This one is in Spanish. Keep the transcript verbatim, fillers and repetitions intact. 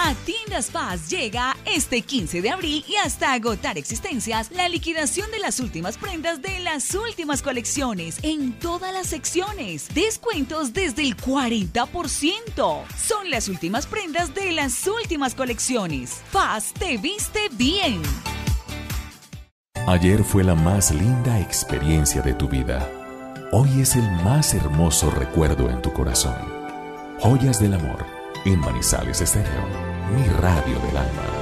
A Tiendas Paz llega este quince de abril y hasta agotar existencias la liquidación de las últimas prendas de las últimas colecciones en todas las secciones. Descuentos desde el cuarenta por ciento. Son las últimas prendas de las últimas colecciones. Paz te viste bien. Ayer fue la más linda experiencia de tu vida. Hoy es el más hermoso recuerdo en tu corazón. Joyas del amor en Manizales Estéreo, mi radio del alma.